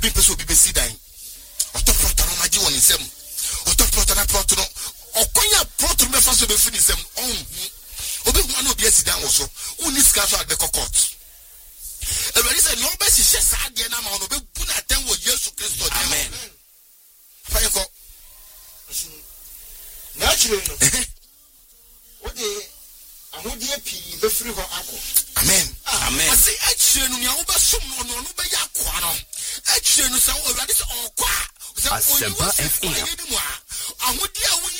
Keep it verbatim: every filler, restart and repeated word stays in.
obi peso obi besi dan oto prota no maji won nsem oto prota na prota no okonya prota me fa so be fi nsem on obi hu na obi esi dan wo so uni ska so ade court e ready say no be si shesa ade na ma no be bu na ten wo Yesu Kristo. Amen. Fire ko naturally no what the ahudie pi be free ho akọ. Amen. Amen. I say actually no ya wo be som no no no be ya kwa no actually no say o ready say o kwa say o F M ahudie a